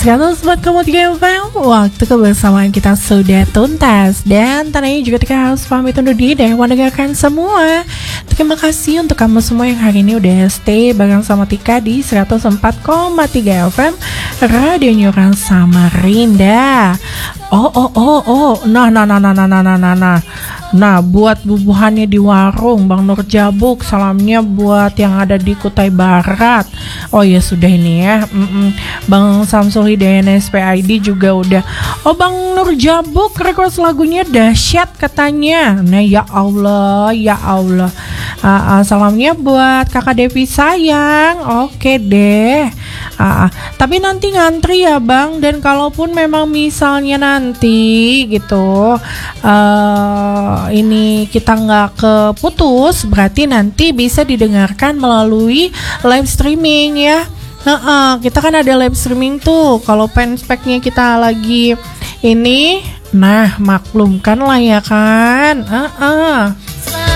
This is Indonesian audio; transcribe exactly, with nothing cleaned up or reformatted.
seratus empat koma tiga F M. Waktu kebersamaan kita sudah tuntas. Dan tandanya juga kita harus pamit undur diri dari mendengarkan semua. Terima kasih untuk kamu semua yang hari ini udah stay bareng sama Tika di seratus empat koma tiga F M Radio Orang Samarinda. Oh oh oh oh. Nah nah nah nah nah nah nah nah nah. Nah, buat bubuhannya di warung Bang Nur Jabuk, salamnya buat yang ada di Kutai Barat. Oh ya sudah ini ya. Mm-mm. Bang Samsul Hidayat S P I D juga udah. Oh Bang Nur Jabuk request lagunya dahsyat katanya. Nah ya Allah, ya Allah. Uh, uh, salamnya buat Kakak Devi sayang. Oke deh. Uh, uh. Tapi nanti ngantri ya Bang. Dan kalaupun memang misalnya nanti gitu uh, ini kita nggak keputus, berarti nanti bisa didengarkan melalui live streaming ya. Nah, uh, kita kan ada live streaming tuh. Kalau fanspage-nya kita lagi ini, nah maklumkan lah ya kan. Uh, uh.